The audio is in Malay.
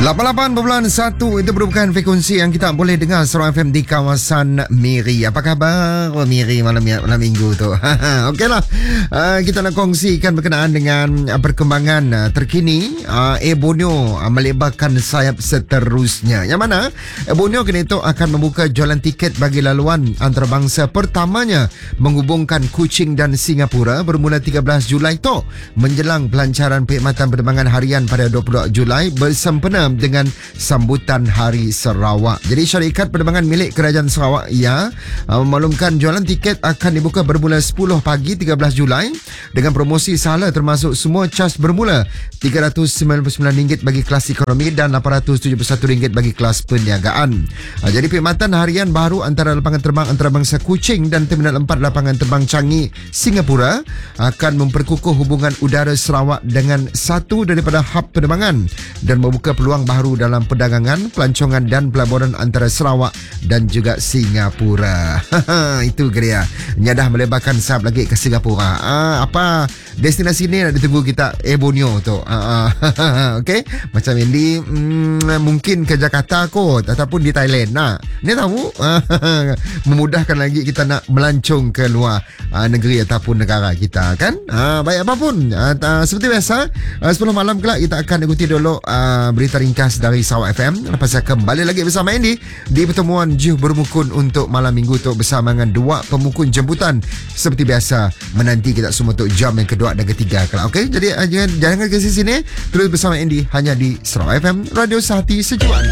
88.1 itu merupakan frekuensi yang kita boleh dengar Sarawak FM di kawasan Miri. Apa khabar Miri malam minggu tu? Okeylah. Kita nak kongsikan berkenaan dengan perkembangan terkini Air Borneo melebarkan sayap seterusnya. Yang mana Air Borneo kini itu akan membuka jualan tiket bagi laluan antarabangsa pertamanya menghubungkan Kuching dan Singapura bermula 13 Julai tu menjelang pelancaran perkhidmatan penerbangan harian pada 22 Julai bersempena dengan sambutan Hari Sarawak. Jadi syarikat penerbangan milik Kerajaan Sarawak memaklumkan jualan tiket akan dibuka bermula 10 pagi 13 Julai dengan promosi sahala termasuk semua cas bermula RM399 bagi kelas ekonomi dan RM871 bagi kelas perniagaan. Jadi perkhidmatan harian baru antara lapangan terbang antarabangsa Kuching dan Terminal 4 lapangan terbang Changi Singapura akan memperkukuh hubungan udara Sarawak dengan satu daripada hub penerbangan dan membuka peluang baru dalam perdagangan, pelancongan dan pelaburan antara Sarawak dan juga Singapura. Itu dia. Dah melebarkan sayap lagi ke Singapura. Apa destinasi ni nak ditunggu kita Air Borneo tu. Okey, macam ini mungkin ke Jakarta kot ataupun di Thailand. Ni tahu memudahkan lagi kita nak melancong ke luar negeri ataupun negara kita kan. Baik apapun seperti biasa 10 malam kelak kita akan ikuti dulu berita ringkas dari Sarawak FM. Lepas saya kembali lagi bersama Andy di pertemuan Juh Bermukun untuk malam minggu tu bersama dengan dua pemukun jemputan seperti biasa menanti kita semua untuk jam yang kedua dan ketiga kelak. Okey, jadi jangan ke sini, terus bersama Andy hanya di Sarawak FM, Radio Sehati Sejuk.